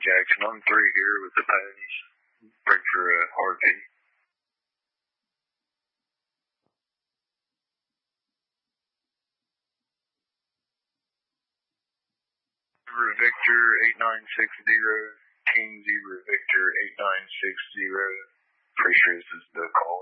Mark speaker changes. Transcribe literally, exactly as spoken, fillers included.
Speaker 1: Jackson. I'm three here with the Patties. Break for a uh, R P. Zebra Victor eight nine six zero. King Zebra Victor eight nine six zero. Pretty sure this is the call.